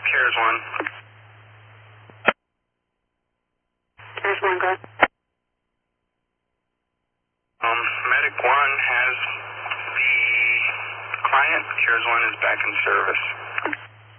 CARES 1. CARES 1, go ahead. Medic 1 has the client. CARES 1 is back in service.